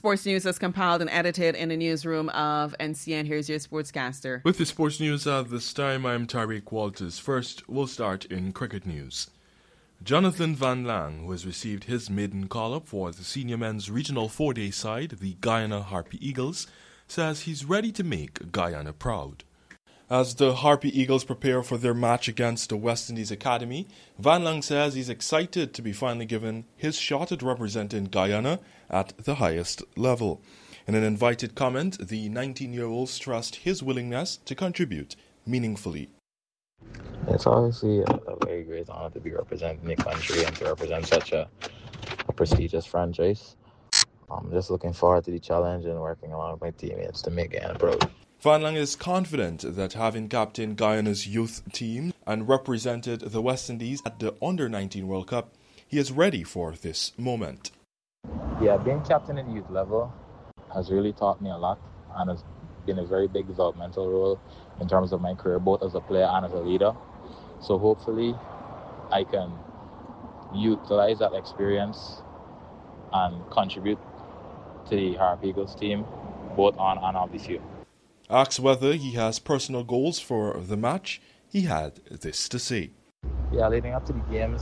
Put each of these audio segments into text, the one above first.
sports news is compiled and edited in the newsroom of NCN. Here's your sportscaster. With the sports news at this time, I'm Tariq Walters. First, we'll start in cricket news. Jonathan Van Lang, who has received his maiden call-up for the senior men's regional 4-day side, the Guyana Harpy Eagles, says he's ready to make Guyana proud. As the Harpy Eagles prepare for their match against the West Indies Academy, Van Lang says he's excited to be finally given his shot at representing Guyana at the highest level. In an invited comment, the 19-year-old stressed his willingness to contribute meaningfully. It's obviously a very great honor to be representing the country and to represent such a prestigious franchise. I'm just looking forward to the challenge and working along with my teammates to make Guyana proud. Van Lang is confident that having captained Guyana's youth team and represented the West Indies at the Under-19 World Cup, he is ready for this moment. Yeah, being captain at youth level has really taught me a lot and has been a very big developmental role in terms of my career, both as a player and as a leader. So hopefully I can utilize that experience and contribute to the Harpy Eagles team, both on and off the field. Asked whether he has personal goals for the match, he had this to say. Yeah, leading up to the games,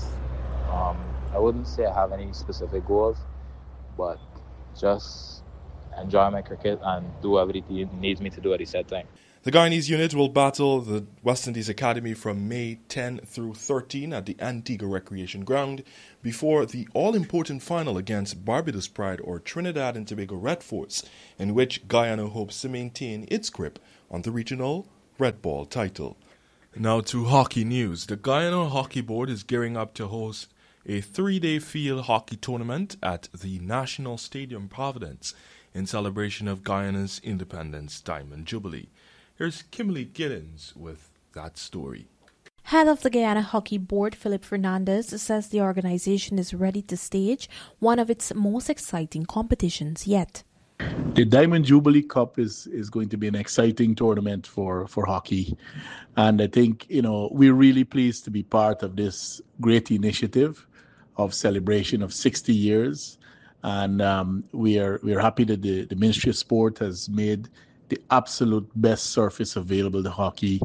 I wouldn't say I have any specific goals, but just enjoy my cricket and do whatever the team needs me to do at the set time. The Guyanese unit will battle the West Indies Academy from May 10 through 13 at the Antigua Recreation Ground before the all-important final against Barbados Pride or Trinidad and Tobago Red Force, in which Guyana hopes to maintain its grip on the regional red ball title. Now to hockey news. The Guyana Hockey Board is gearing up to host a 3-day field hockey tournament at the National Stadium Providence in celebration of Guyana's Independence Diamond Jubilee. Here's Kimberly Giddens with that story. Head of the Guyana Hockey Board, Philip Fernandez, says the organization is ready to stage one of its most exciting competitions yet. The Diamond Jubilee Cup is going to be an exciting tournament for hockey. And I think, we're really pleased to be part of this great initiative of celebration of 60 years. And we're happy that the Ministry of Sport has made the absolute best surface available to hockey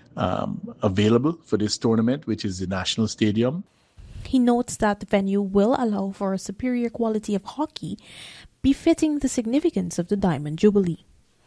available for this tournament, which is the National Stadium. He notes that the venue will allow for a superior quality of hockey, befitting the significance of the Diamond Jubilee.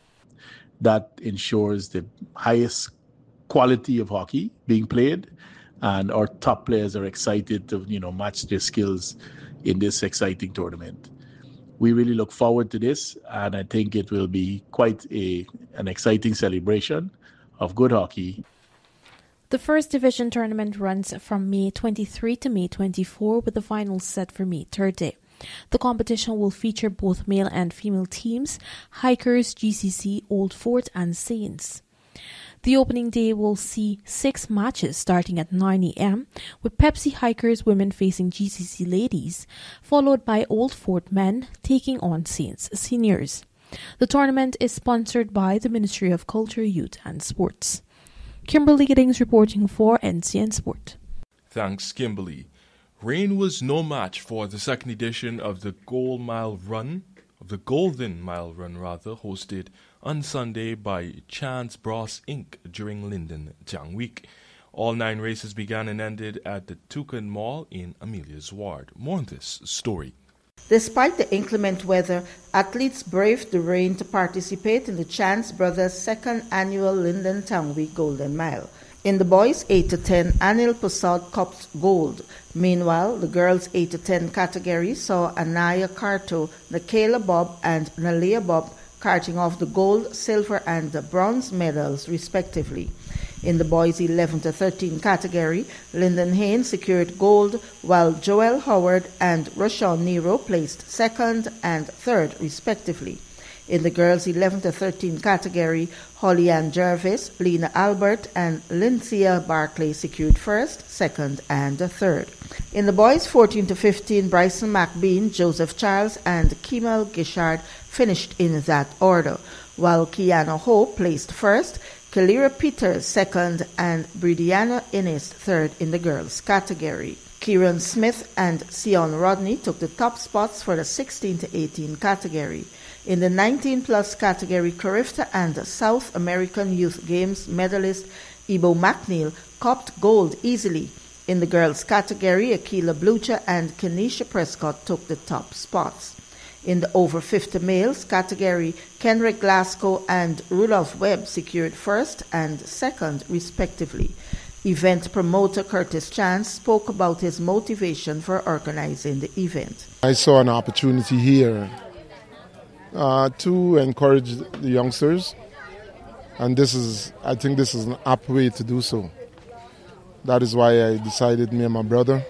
That ensures the highest quality of hockey being played, and our top players are excited to match their skills in this exciting tournament. We really look forward to this, and I think it will be quite an exciting celebration of good hockey. The first division tournament runs from May 23 to May 24, with the final set for May 30. The competition will feature both male and female teams, Hikers, GCC, Old Fort, and Saints. The opening day will see 6 matches starting at 9 a.m., with Pepsi Hikers women facing GCC ladies, followed by Old Fort men taking on Saints seniors. The tournament is sponsored by the Ministry of Culture, Youth and Sports. Kimberly Giddings reporting for NCN Sport. Thanks, Kimberly. Rain was no match for the second edition of the Golden Mile Run, hosted on Sunday by Chance Bros Inc. during Linden Jiang Week. All 9 races began and ended at the Toucan Mall in Amelia's Ward. More on this story. Despite the inclement weather, athletes braved the rain to participate in the Chance Brothers' second annual Linden Town Week Golden Mile. In the boys 8 to 10, Anil Prasad cups gold. Meanwhile, the girls 8 to 10 category saw Anaya Karto, Nakayla Bob, and Nalia Bob carting off the gold, silver, and the bronze medals, respectively. In the boys 11 to 13 category, Lyndon Haynes secured gold, while Joel Howard and Rashawn Nero placed second and third, respectively. In the girls 11 to 13 category, Holly Ann Jervis, Lena Albert, and Lyncia Barclay secured first, second, and third. In the boys 14 to 15, Bryson McBean, Joseph Charles, and Kemal Gishard finished in that order, while Kiana Hope placed first, Kalira Peters second, and Bridiana Innes third in the girls category. Kieran Smith and Sion Rodney took the top spots for the 16 to 18 category. In the 19-plus category, Carifta and South American Youth Games medalist Ibo McNeil copped gold easily. In the girls' category, Akila Blucher and Kenesha Prescott took the top spots. In the over 50 males category, Kenrick Glasgow and Rudolph Webb secured first and second, respectively. Event promoter Curtis Chance spoke about his motivation for organizing the event. I saw an opportunity here to encourage the youngsters, and I think this is an apt way to do so. That is why I decided, me and my brother,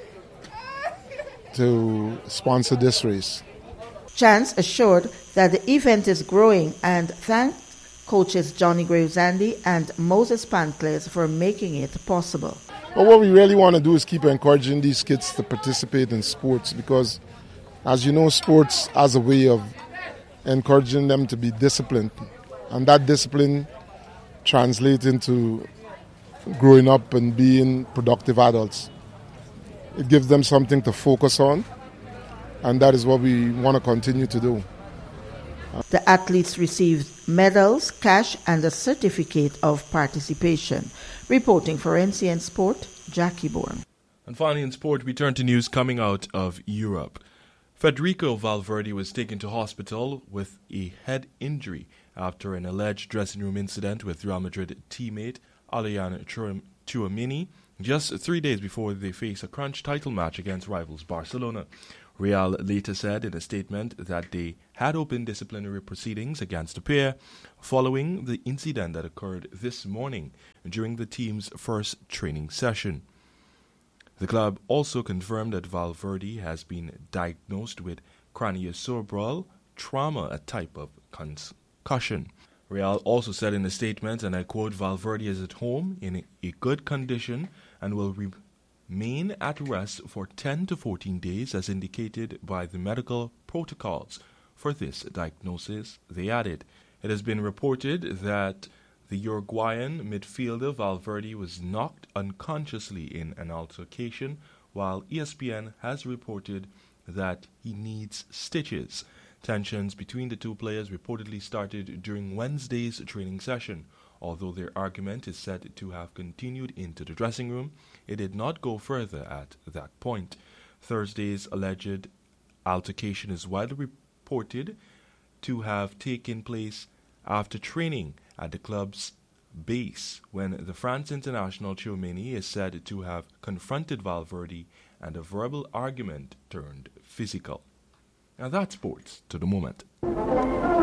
to sponsor this race. Chance assured that the event is growing and thanked coaches Johnny Gravesandi and Moses Pancles for making it possible. But what we really want to do is keep encouraging these kids to participate in sports, because, as you know, sports has a way of encouraging them to be disciplined, and that discipline translates into growing up and being productive adults. It gives them something to focus on, and that is what we want to continue to do. The athletes received medals, cash, and a certificate of participation. Reporting for NCN Sport, Jackie Bourne. And finally in sport, we turn to news coming out of Europe. Federico Valverde was taken to hospital with a head injury after an alleged dressing room incident with Real Madrid teammate Alian Tchouameni just 3 days before they face a crunch title match against rivals Barcelona. Real later said in a statement that they had opened disciplinary proceedings against the pair following the incident that occurred this morning during the team's first training session. The club also confirmed that Valverde has been diagnosed with craniocerebral trauma, a type of concussion. Real also said in a statement, and I quote, "Valverde is at home in a good condition and will remain at rest for 10 to 14 days as indicated by the medical protocols for this diagnosis," they added. It has been reported that the Uruguayan midfielder Valverde was knocked unconsciously in an altercation, while ESPN has reported that he needs stitches. Tensions between the two players reportedly started during Wednesday's training session. Although their argument is said to have continued into the dressing room, it did not go further at that point. Thursday's alleged altercation is widely reported to have taken place after training at the club's base, when the France international Tchouameni is said to have confronted Valverde and a verbal argument turned physical. Now that's sports to the moment.